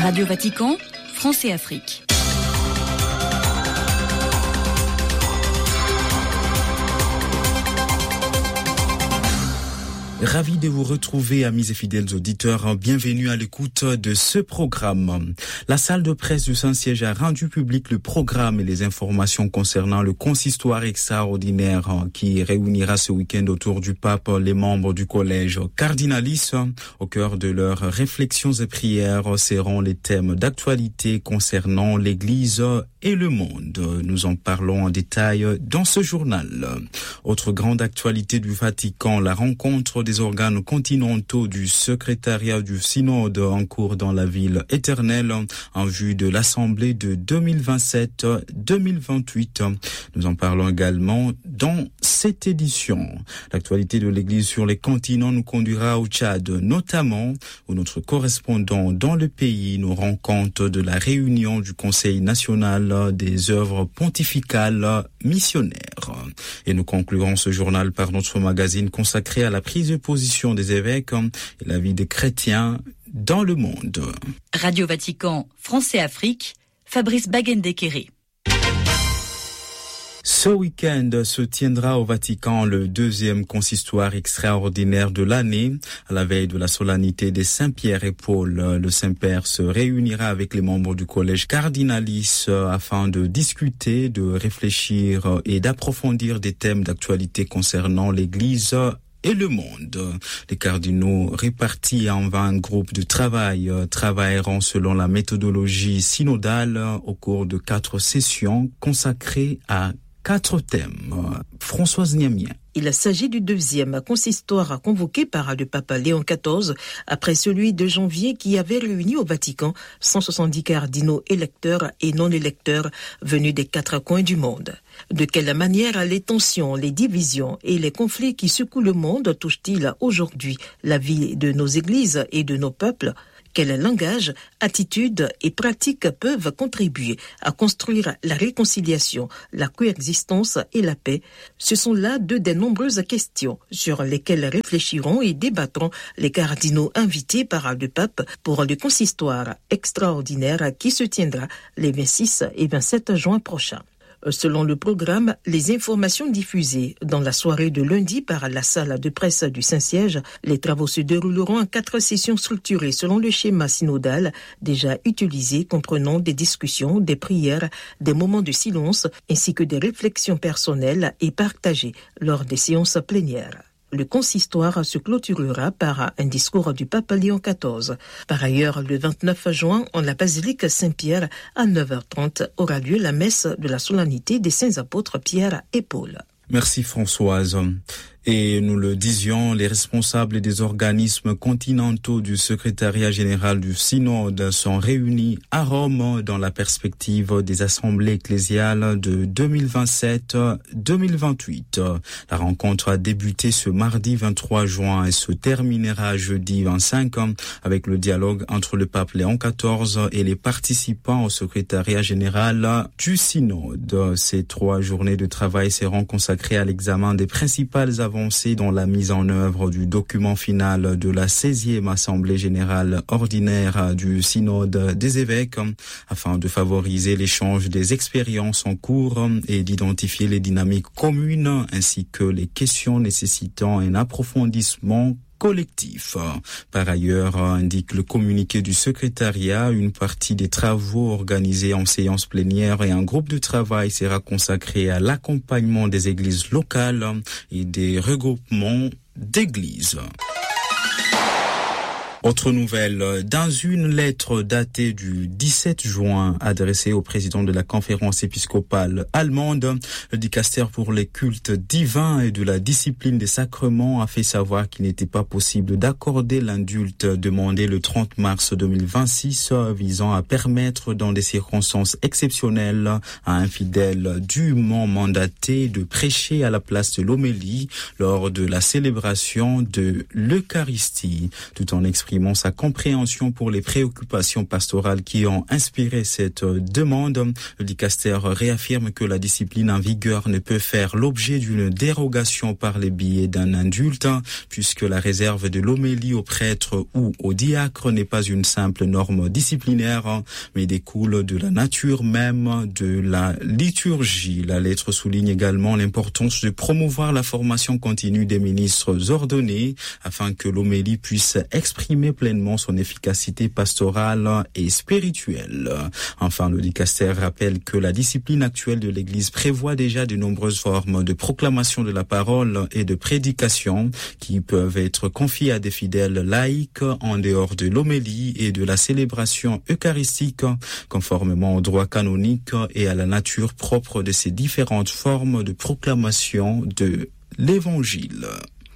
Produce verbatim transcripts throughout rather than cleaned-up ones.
Radio Vatican, France et Afrique. Ravi de vous retrouver, amis et fidèles auditeurs. Bienvenue à l'écoute de ce programme. La salle de presse du Saint-Siège a rendu public le programme et les informations concernant le consistoire extraordinaire qui réunira ce week-end autour du pape les membres du collège cardinalis. Au cœur de leurs réflexions et prières seront les thèmes d'actualité concernant l'Église et le monde. Nous en parlons en détail dans ce journal. Autre grande actualité du Vatican, la rencontre des organes continentaux du secrétariat du synode en cours dans la ville éternelle en vue de l'assemblée de deux mille vingt-sept deux mille vingt-huit. Nous en parlons également dans cette édition. L'actualité de l'Église sur les continents nous conduira au Tchad, notamment où notre correspondant dans le pays nous rend compte de la réunion du Conseil national des œuvres pontificales missionnaires. Et nous conclurons ce journal par notre magazine consacré à la prise de position des évêques et la vie des chrétiens dans le monde. Radio Vatican, France et Afrique, Fabrice Bagendekere. Ce week-end se tiendra au Vatican le deuxième consistoire extraordinaire de l'année. À la veille de la solennité des Saint-Pierre et Paul, le Saint-Père se réunira avec les membres du collège cardinalis afin de discuter, de réfléchir et d'approfondir des thèmes d'actualité concernant l'Église et le monde. Les cardinaux répartis en vingt groupes de travail travailleront selon la méthodologie synodale au cours de quatre sessions consacrées à quatre thèmes. Françoise Niamien. Il s'agit du deuxième consistoire convoqué par le pape Léon quatorze, après celui de janvier qui avait réuni au Vatican cent soixante-dix cardinaux électeurs et non électeurs venus des quatre coins du monde. De quelle manière les tensions, les divisions et les conflits qui secouent le monde touchent-ils aujourd'hui la vie de nos églises et de nos peuples ? Quel langage, attitudes et pratiques peuvent contribuer à construire la réconciliation, la coexistence et la paix? Ce sont là deux des nombreuses questions sur lesquelles réfléchiront et débattront les cardinaux invités par le pape pour le consistoire extraordinaire qui se tiendra les vingt-six et vingt-sept juin prochains. Selon le programme, les informations diffusées dans la soirée de lundi par la salle de presse du Saint-Siège, les travaux se dérouleront en quatre sessions structurées selon le schéma synodal déjà utilisé, comprenant des discussions, des prières, des moments de silence, ainsi que des réflexions personnelles et partagées lors des séances plénières. Le consistoire se clôturera par un discours du pape Léon quatorze. Par ailleurs, le vingt-neuf juin, en la basilique Saint-Pierre, à neuf heures trente, aura lieu la messe de la solennité des saints apôtres Pierre et Paul. Merci Françoise. Et nous le disions, les responsables des organismes continentaux du secrétariat général du synode sont réunis à Rome dans la perspective des assemblées ecclésiales de deux mille vingt-sept deux mille vingt-huit. La rencontre a débuté ce mardi vingt-trois juin et se terminera jeudi vingt-cinq avec le dialogue entre le pape Léon quatorze et les participants au secrétariat général du synode. Ces trois journées de travail seront consacrées à l'examen des principales avancées dans la mise en œuvre du document final de la seizième Assemblée générale ordinaire du synode des évêques afin de favoriser l'échange des expériences en cours et d'identifier les dynamiques communes ainsi que les questions nécessitant un approfondissement collectif. Par ailleurs, indique le communiqué du secrétariat, une partie des travaux organisés en séance plénière et un groupe de travail sera consacré à l'accompagnement des églises locales et des regroupements d'églises. Autre nouvelle, dans une lettre datée du dix-sept juin adressée au président de la conférence épiscopale allemande, le dicaster pour les cultes divins et de la discipline des sacrements a fait savoir qu'il n'était pas possible d'accorder l'indulte demandé le trente mars deux mille vingt-six visant à permettre dans des circonstances exceptionnelles à un fidèle dûment mandaté de prêcher à la place de l'homélie lors de la célébration de l'Eucharistie, tout en exprimant exprimant sa compréhension pour les préoccupations pastorales qui ont inspiré cette demande. Le dicaster réaffirme que la discipline en vigueur ne peut faire l'objet d'une dérogation par les biais d'un indulte, puisque la réserve de l'homélie au prêtre ou au diacre n'est pas une simple norme disciplinaire, mais découle de la nature même de la liturgie. La lettre souligne également l'importance de promouvoir la formation continue des ministres ordonnés afin que l'homélie puisse exprimer pleinement son efficacité pastorale et spirituelle. Enfin, le dicaster rappelle que la discipline actuelle de l'Église prévoit déjà de nombreuses formes de proclamation de la parole et de prédication qui peuvent être confiées à des fidèles laïcs en dehors de l'homélie et de la célébration eucharistique, conformément au droit canonique et à la nature propre de ces différentes formes de proclamation de l'Évangile.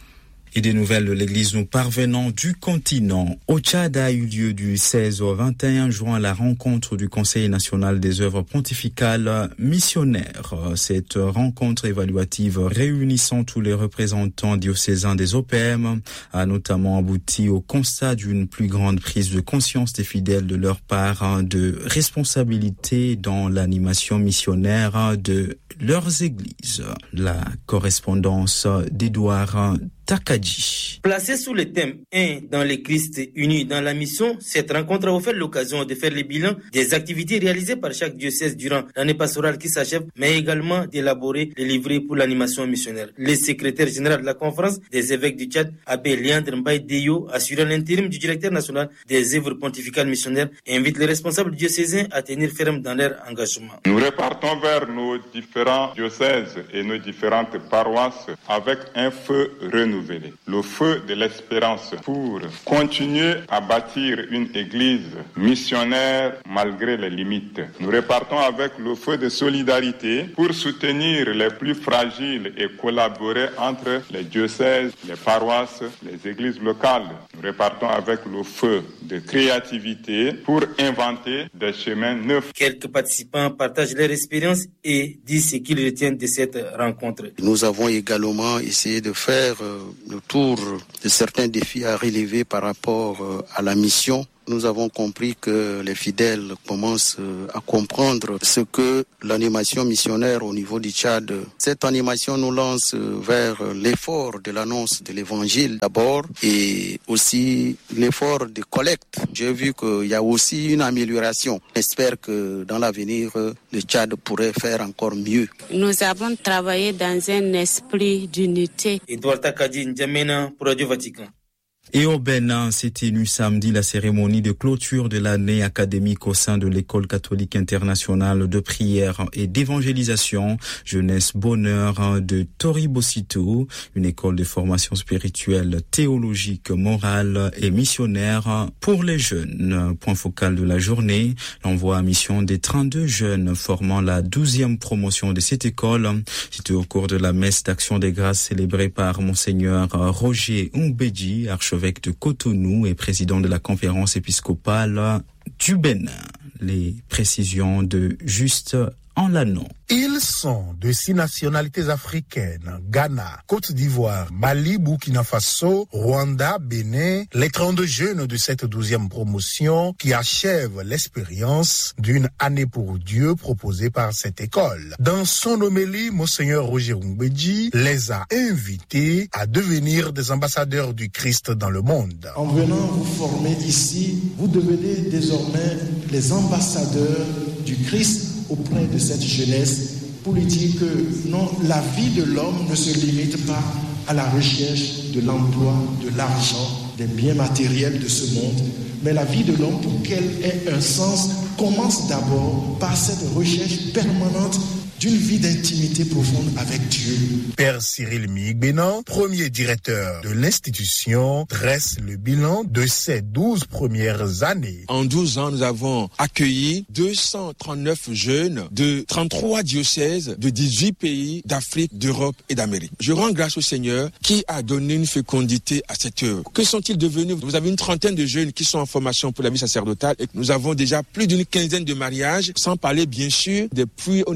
Et des nouvelles de l'église nous parvenant du continent. Au Tchad a eu lieu du seize au vingt et un juin la rencontre du Conseil national des œuvres pontificales missionnaires. Cette rencontre évaluative réunissant tous les représentants diocésains des O P M a notamment abouti au constat d'une plus grande prise de conscience des fidèles de leur part de responsabilité dans l'animation missionnaire de leurs églises. La correspondance d'Edouard Takadji. Placée sous le thème un dans le Christ unis dans la mission, cette rencontre a offert l'occasion de faire le bilan des activités réalisées par chaque diocèse durant l'année pastorale qui s'achève, mais également d'élaborer les livrets pour l'animation missionnaire. Le secrétaire général de la conférence des évêques du Tchad, Abbé Léandre Mbaye Deyo, assurant l'intérim du directeur national des œuvres pontificales missionnaires, invite les responsables diocésains à tenir ferme dans leur engagement. Nous repartons vers nos différents diocèses et nos différentes paroisses avec un feu renouvelé. Le feu de l'espérance pour continuer à bâtir une église missionnaire malgré les limites. Nous repartons avec le feu de solidarité pour soutenir les plus fragiles et collaborer entre les diocèses, les paroisses, les églises locales. Nous repartons avec le feu de créativité pour inventer des chemins neufs. Quelques participants partagent leur expérience et disent ce qu'ils retiennent de cette rencontre. Nous avons également essayé de faire euh, le tour de certains défis à relever par rapport euh, à la mission. Nous avons compris que les fidèles commencent à comprendre ce que l'animation missionnaire au niveau du Tchad. Cette animation nous lance vers l'effort de l'annonce de l'évangile d'abord et aussi l'effort de collecte. J'ai vu qu'il y a aussi une amélioration. J'espère que dans l'avenir, le Tchad pourrait faire encore mieux. Nous avons travaillé dans un esprit d'unité. Edouard Takadji, N'Djamena pour Radio Vatican. Et au Bénin, s'est tenue samedi la cérémonie de clôture de l'année académique au sein de l'École catholique internationale de prière et d'évangélisation Jeunesse Bonheur de Toribosito, une école de formation spirituelle, théologique, morale et missionnaire pour les jeunes. Point focal de la journée, l'envoi à mission des trente-deux jeunes formant la douzième promotion de cette école. C'était au cours de la messe d'action des grâces célébrée par Monseigneur Roger Umbedji, archevêque de Cotonou et président de la conférence épiscopale du Bénin. Les précisions de Juste en l'anneau. Ils sont de six nationalités africaines, Ghana, Côte d'Ivoire, Mali, Burkina Faso, Rwanda, Bénin, les trente-deux jeunes de cette douzième promotion qui achèvent l'expérience d'une année pour Dieu proposée par cette école. Dans son homélie, Monseigneur Roger Umbedji les a invités à devenir des ambassadeurs du Christ dans le monde. En venant vous former ici, vous devenez désormais les ambassadeurs du Christ auprès de cette jeunesse pour lui dire que non, la vie de l'homme ne se limite pas à la recherche de l'emploi, de l'argent, des biens matériels de ce monde, mais la vie de l'homme, pour qu'elle ait un sens, commence d'abord par cette recherche permanente d'une vie d'intimité profonde avec Dieu. Père Cyril Migbenan, premier directeur de l'institution, dresse le bilan de ces douze premières années. En douze ans, nous avons accueilli deux cent trente-neuf jeunes de trente-trois diocèses de dix-huit pays d'Afrique, d'Europe et d'Amérique. Je rends grâce au Seigneur qui a donné une fécondité à cette œuvre. Que sont-ils devenus? Vous avez une trentaine de jeunes qui sont en formation pour la vie sacerdotale et nous avons déjà plus d'une quinzaine de mariages, sans parler bien sûr des puits au niveau de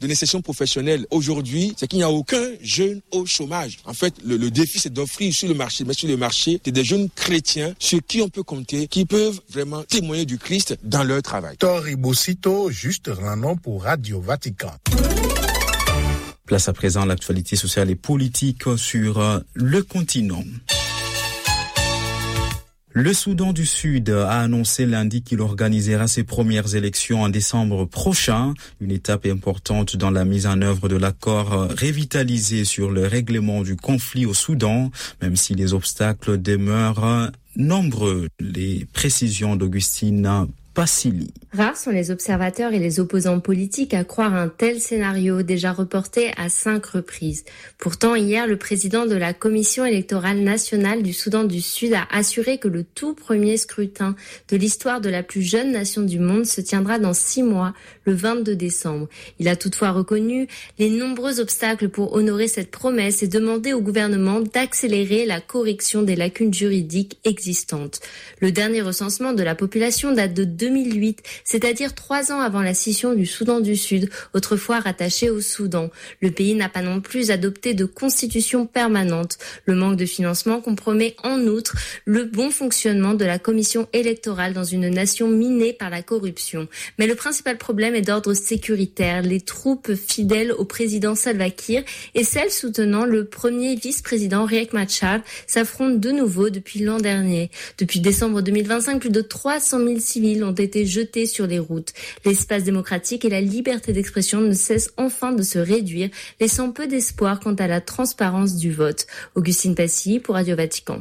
de l'insertion professionnelle aujourd'hui, c'est qu'il n'y a aucun jeune au chômage. En fait, le, le défi, c'est d'offrir sur le marché, mais sur le marché, des jeunes chrétiens sur qui on peut compter, qui peuvent vraiment témoigner du Christ dans leur travail. Tori Bosito, juste Ranon pour Radio Vatican. Place à présent l'actualité sociale et politique sur le continent. Le Soudan du Sud a annoncé lundi qu'il organisera ses premières élections en décembre prochain, une étape importante dans la mise en œuvre de l'accord revitalisé sur le règlement du conflit au Soudan, même si les obstacles demeurent nombreux. Les précisions d'Augustine Passili. Rares sont les observateurs et les opposants politiques à croire un tel scénario déjà reporté à cinq reprises. Pourtant, hier, le président de la Commission électorale nationale du Soudan du Sud a assuré que le tout premier scrutin de l'histoire de la plus jeune nation du monde se tiendra dans six mois, le vingt-deux décembre. Il a toutefois reconnu les nombreux obstacles pour honorer cette promesse et demandé au gouvernement d'accélérer la correction des lacunes juridiques existantes. Le dernier recensement de la population date de deux mille huit, c'est-à-dire trois ans avant la scission du Soudan du Sud, autrefois rattaché au Soudan. Le pays n'a pas non plus adopté de constitution permanente. Le manque de financement compromet en outre le bon fonctionnement de la commission électorale dans une nation minée par la corruption. Mais le principal problème est d'ordre sécuritaire. Les troupes fidèles au président Salva Kiir et celles soutenant le premier vice-président Riek Machar s'affrontent de nouveau depuis l'an dernier. Depuis décembre deux mille vingt-cinq, plus de trois cent mille civils ont été jetés sur les routes. L'espace démocratique et la liberté d'expression ne cessent enfin de se réduire, laissant peu d'espoir quant à la transparence du vote. Augustine Passy pour Radio Vatican.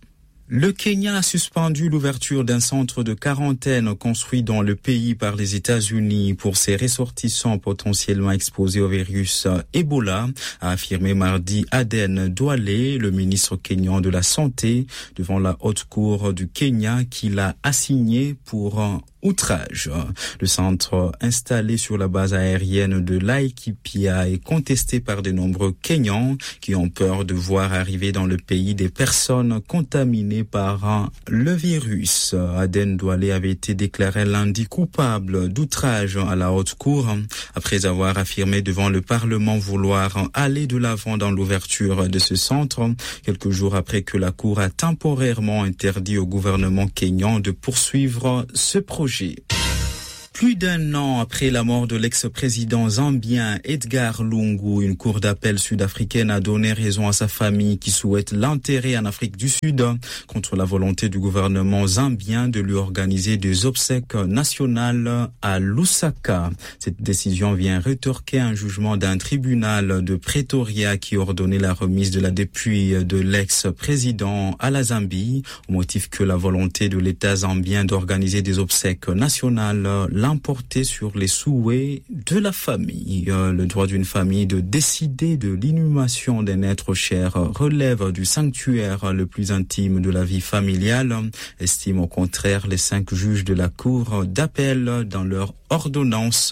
Le Kenya a suspendu l'ouverture d'un centre de quarantaine construit dans le pays par les États-Unis pour ses ressortissants potentiellement exposés au virus Ebola, a affirmé mardi Aden Duale, le ministre kényan de la Santé, devant la haute cour du Kenya qui l'a assigné pour un outrage. Le centre installé sur la base aérienne de Laikipia est contesté par de nombreux Kenyans qui ont peur de voir arriver dans le pays des personnes contaminées par le virus. Aden Duale avait été déclaré lundi coupable d'outrage à la haute cour après avoir affirmé devant le Parlement vouloir aller de l'avant dans l'ouverture de ce centre, quelques jours après que la cour a temporairement interdit au gouvernement kényan de poursuivre ce projet. Plus d'un an après la mort de l'ex-président zambien Edgar Lungu, une cour d'appel sud-africaine a donné raison à sa famille qui souhaite l'enterrer en Afrique du Sud contre la volonté du gouvernement zambien de lui organiser des obsèques nationales à Lusaka. Cette décision vient rétorquer un jugement d'un tribunal de Pretoria qui ordonnait la remise de la dépouille de l'ex-président à la Zambie au motif que la volonté de l'État zambien d'organiser des obsèques nationales l'emporter sur les souhaits de la famille. Le droit d'une famille de décider de l'inhumation d'un être cher relève du sanctuaire le plus intime de la vie familiale, estiment au contraire les cinq juges de la cour d'appel dans leur ordonnance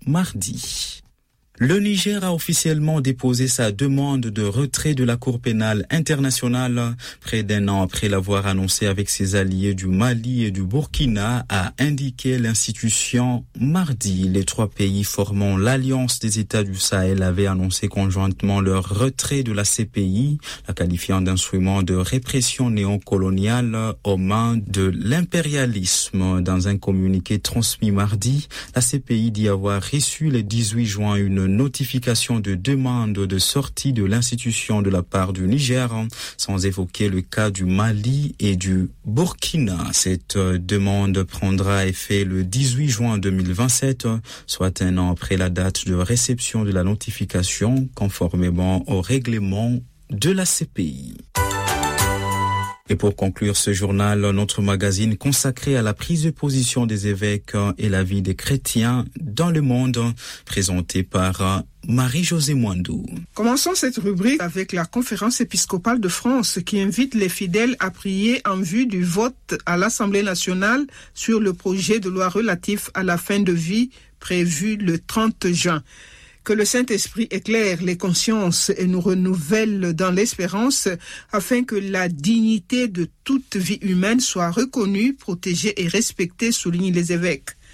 mardi. Le Niger a officiellement déposé sa demande de retrait de la Cour pénale internationale près d'un an après l'avoir annoncé avec ses alliés du Mali et du Burkina, a indiqué l'institution mardi. Les trois pays formant l'Alliance des États du Sahel avaient annoncé conjointement leur retrait de la C P I, la qualifiant d'instrument de répression néocoloniale aux mains de l'impérialisme. Dans un communiqué transmis mardi, la C P I dit avoir reçu le dix-huit juin une notification de demande de sortie de l'institution de la part du Niger, sans évoquer le cas du Mali et du Burkina. Cette demande prendra effet le dix-huit juin deux mille vingt-sept, soit un an après la date de réception de la notification, conformément au règlement de la C P I. Et pour conclure ce journal, notre magazine consacré à la prise de position des évêques et la vie des chrétiens dans le monde, présenté par Marie-Josée Mwandou. Commençons cette rubrique avec la conférence épiscopale de France qui invite les fidèles à prier en vue du vote à l'Assemblée nationale sur le projet de loi relatif à la fin de vie prévu le trente juin. Que le Saint-Esprit éclaire les consciences et nous renouvelle dans l'espérance afin que la dignité de toute vie humaine soit reconnue, protégée et respectée, soulignent les évêques.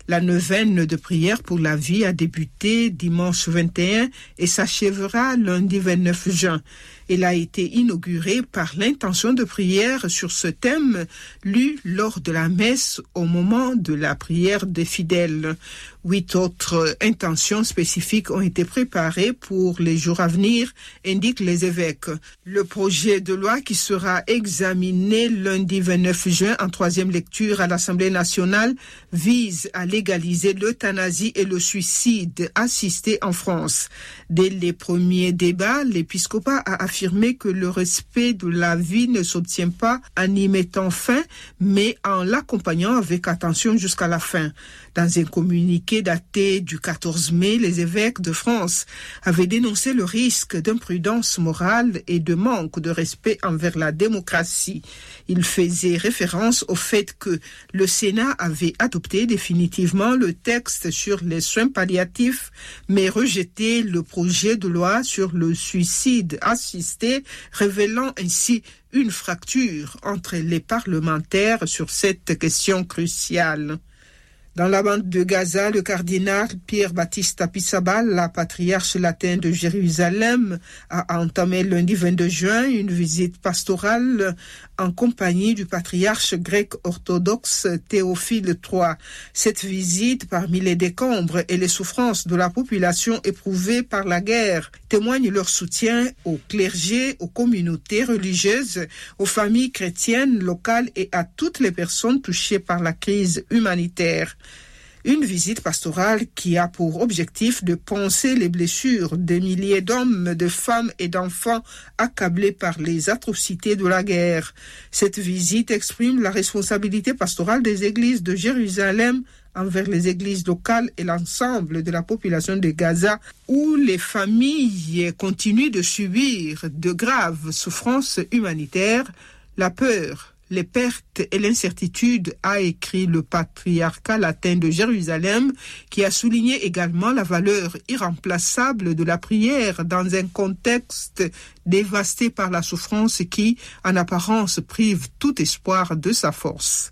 La neuvaine de prière pour la vie a débuté dimanche vingt et un et s'achèvera lundi vingt-neuf juin. Elle a été inaugurée par l'intention de prière sur ce thème lu lors de la messe au moment de la prière des fidèles. Huit autres intentions spécifiques ont été préparées pour les jours à venir, indiquent les évêques. Le projet de loi qui sera examiné lundi vingt-neuf juin en troisième lecture à l'Assemblée nationale vise à légaliser l'euthanasie et le suicide assisté en France. Dès les premiers débats, l'épiscopat a affirmé que le respect de la vie ne s'obtient pas en y mettant fin, mais en l'accompagnant avec attention jusqu'à la fin. Dans un communiqué daté du quatorze mai, les évêques de France avaient dénoncé le risque d'imprudence morale et de manque de respect envers la démocratie. Ils faisaient référence au fait que le Sénat avait adopté définitivement le texte sur les soins palliatifs, mais rejeté le projet de loi sur le suicide assisté, révélant ainsi une fracture entre les parlementaires sur cette question cruciale. Dans la bande de Gaza, le cardinal Pierre-Baptiste Apissabal, la patriarche latine de Jérusalem, a entamé lundi vingt-deux juin une visite pastorale en compagnie du patriarche grec orthodoxe Théophile trois. Cette visite, parmi les décombres et les souffrances de la population éprouvée par la guerre, témoigne leur soutien au clergé, aux communautés religieuses, aux familles chrétiennes locales et à toutes les personnes touchées par la crise humanitaire. Une visite pastorale qui a pour objectif de panser les blessures des milliers d'hommes, de femmes et d'enfants accablés par les atrocités de la guerre. Cette visite exprime la responsabilité pastorale des églises de Jérusalem envers les églises locales et l'ensemble de la population de Gaza, où les familles continuent de subir de graves souffrances humanitaires, la peur, les pertes et l'incertitude, a écrit le patriarcat latin de Jérusalem, qui a souligné également la valeur irremplaçable de la prière dans un contexte dévasté par la souffrance qui, en apparence, prive tout espoir de sa force.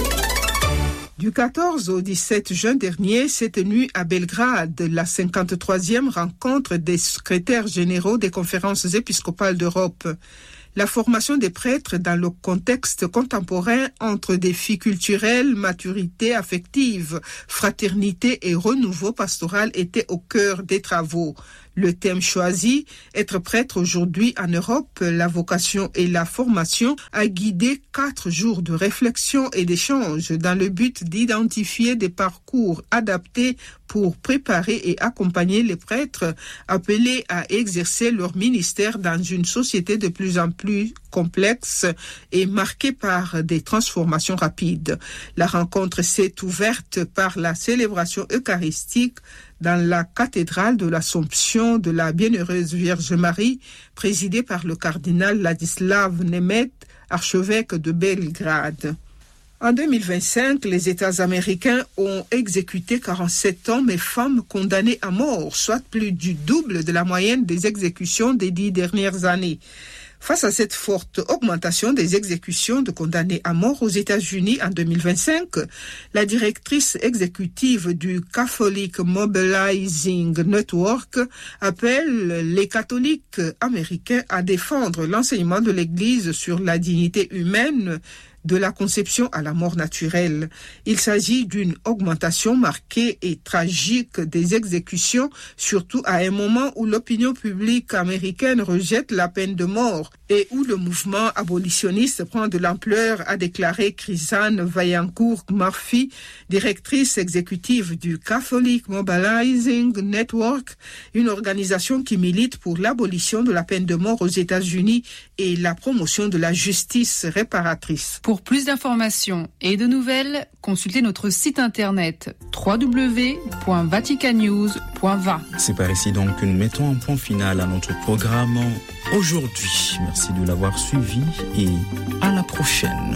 Du quatorze au dix-sept juin dernier s'est tenue à Belgrade la cinquante-troisième rencontre des secrétaires généraux des conférences épiscopales d'Europe. La formation des prêtres dans le contexte contemporain entre défis culturels, maturité affective, fraternité et renouveau pastoral était au cœur des travaux. Le thème choisi, être prêtre aujourd'hui en Europe, la vocation et la formation, a guidé quatre jours de réflexion et d'échange dans le but d'identifier des parcours adaptés pour préparer et accompagner les prêtres appelés à exercer leur ministère dans une société de plus en plus complexe et marquée par des transformations rapides. La rencontre s'est ouverte par la célébration eucharistique dans la cathédrale de l'Assomption de la Bienheureuse Vierge Marie, présidée par le cardinal Ladislav Nemeth, archevêque de Belgrade. En deux mille vingt-cinq, les États américains ont exécuté quarante-sept hommes et femmes condamnés à mort, soit plus du double de la moyenne des exécutions des dix dernières années. Face à cette forte augmentation des exécutions de condamnés à mort aux États-Unis en deux mille vingt-cinq, la directrice exécutive du Catholic Mobilizing Network appelle les catholiques américains à défendre l'enseignement de l'Église sur la dignité humaine de la conception à la mort naturelle. Il s'agit d'une augmentation marquée et tragique des exécutions, surtout à un moment où l'opinion publique américaine rejette la peine de mort et où le mouvement abolitionniste prend de l'ampleur, a déclaré Chrisanne Vaillancourt-Murphy, directrice exécutive du Catholic Mobilizing Network, une organisation qui milite pour l'abolition de la peine de mort aux États-Unis et la promotion de la justice réparatrice. Pour plus d'informations et de nouvelles, consultez notre site internet w w w point vatican news point v a. C'est par ici donc que nous mettons un point final à notre programme aujourd'hui. Merci de l'avoir suivi et à la prochaine.